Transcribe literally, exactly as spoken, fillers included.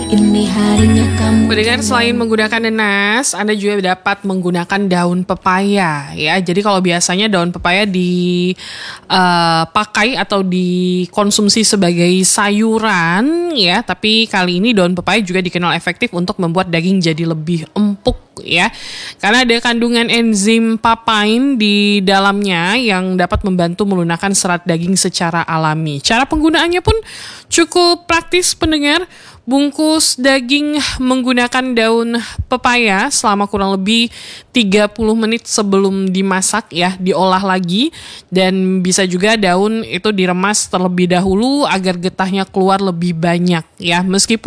Ini harinya kamu. Pendengar, selain menggunakan nanas, Anda juga dapat menggunakan daun pepaya ya. Jadi kalau biasanya daun pepaya dipakai uh, atau dikonsumsi sebagai sayuran ya, tapi kali ini daun pepaya juga dikenal efektif untuk membuat daging jadi lebih empuk ya. Karena ada kandungan enzim papain di dalamnya yang dapat membantu melunakkan serat daging secara alami. Cara penggunaannya pun cukup praktis, pendengar. Bungkus daging menggunakan daun pepaya selama kurang lebih tiga puluh menit sebelum dimasak ya, diolah lagi, dan bisa juga daun itu diremas terlebih dahulu agar getahnya keluar lebih banyak ya. Meskipun